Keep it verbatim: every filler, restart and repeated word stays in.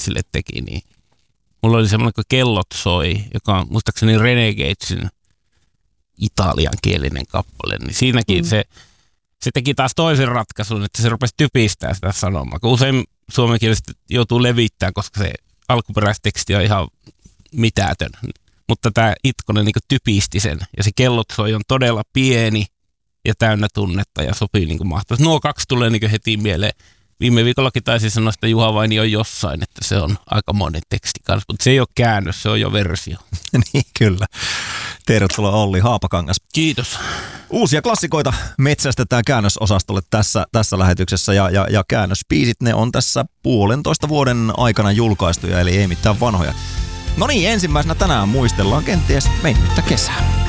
Renegadesille teki, niin mulla oli semmoinen kuin Kellot soi, joka on muistaakseni Renegadesin italiankielinen kappale, niin siinäkin mm. se, se teki taas toisen ratkaisun, että se rupesi typistää sitä sanomaa, kun usein suomenkielisesti joutuu levittämään, koska se alkuperäisteksti on ihan mitätön. Mutta tämä Itkonen niin typisti sen, ja se Kellot soi on todella pieni ja täynnä tunnetta ja sopii niin mahtavasti. Nuo kaksi tulee niin heti mieleen. Viime viikollakin taisin sanoa, että Juha Vainio on jossain, että se on aika monen teksti kanssa, mutta se ei ole käännös, se on jo versio. Niin, kyllä. Tervetuloa Olli Haapakangas. Kiitos. Uusia klassikoita metsästetään käännösosastolle tässä, tässä lähetyksessä ja, ja, ja käännöspiisit, ne on tässä puolentoista vuoden aikana julkaistuja, eli ei mitään vanhoja. No niin, ensimmäisenä tänään muistellaan kenties mennyttä kesää.